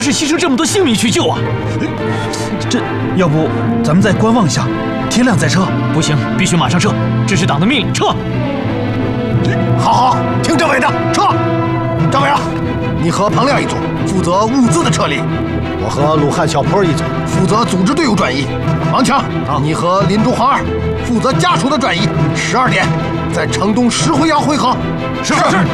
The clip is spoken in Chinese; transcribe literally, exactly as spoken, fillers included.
是牺牲这么多性命去救啊！ 这，要不咱们再观望一下，天亮再撤？ 不行，必须马上撤！这是党的命令，撤！ 好好，听政委的，撤！张委啊，你和彭亮一组负责物资的撤离，我和鲁汉小坡一组负责组织队伍转移。王强，你和林中黄二负责家属的转移。十二点在城东石灰窑汇合。 是是。